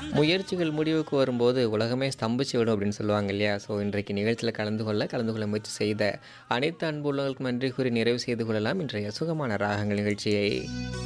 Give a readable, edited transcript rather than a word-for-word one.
முயற்சிகள் முடிவுக்கு வரும்போது உலகமே ஸ்தம்பிச்சு விடும் அப்படின்னு சொல்லுவாங்க இல்லையா? ஸோ இன்றைக்கு நிகழ்ச்சியில் கலந்து கொள்ள முயற்சி செய்த அனைத்து அன்புள்ளவர்களுக்கும் நன்றி கூறி நிறைவு செய்து கொள்ளலாம் இன்றைய சுகமான ராகங்கள் நிகழ்ச்சியை.